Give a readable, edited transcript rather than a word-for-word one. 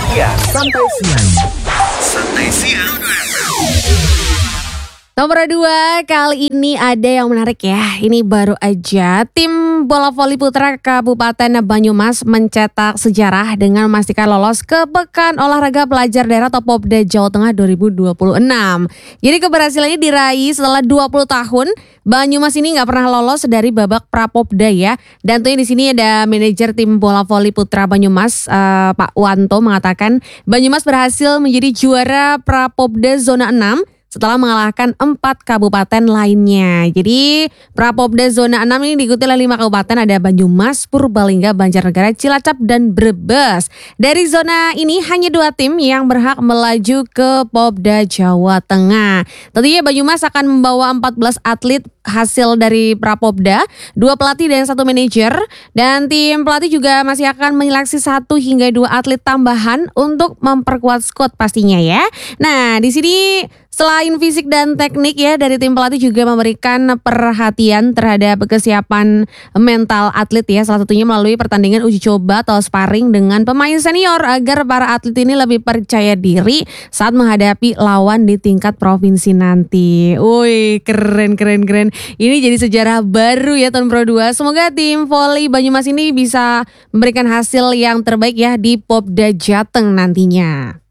Iya, santai siang. Santai siang. Nomor 2, kali ini ada yang menarik ya. Ini baru aja tim bola voli putra Kabupaten Banyumas mencetak sejarah dengan memastikan lolos ke Pekan Olahraga Pelajar Daerah atau Popda Jawa Tengah 2026. Jadi keberhasilan ini diraih setelah 20 tahun. Banyumas ini nggak pernah lolos dari babak Prapopda ya. Dan tentunya di sini ada manajer tim bola voli putra Banyumas, Pak Wanto, mengatakan Banyumas berhasil menjadi juara Prapopda zona 6 setelah mengalahkan 4 kabupaten lainnya. Jadi Prapopda zona 6 ini diikuti oleh 5 kabupaten, ada Banyumas, Purbalingga, Banjarnegara, Cilacap, dan Brebes. Dari zona ini hanya 2 tim yang berhak melaju ke Popda Jawa Tengah. Tentunya Banyumas akan membawa 14 atlet hasil dari Prapopda, 2 pelatih dan 1 manajer. Dan tim pelatih juga masih akan menyeleksi 1 hingga 2 atlet tambahan untuk memperkuat skuad pastinya ya. Nah, di sini selain fisik dan teknik ya, dari tim pelatih juga memberikan perhatian terhadap kesiapan mental atlet ya. Salah satunya melalui pertandingan uji coba atau sparring dengan pemain senior agar para atlet ini lebih percaya diri saat menghadapi lawan di tingkat provinsi nanti. Wih, keren. Ini jadi sejarah baru ya tahun Pro 2. Semoga tim voli Banyumas ini bisa memberikan hasil yang terbaik ya di Popda Jateng nantinya.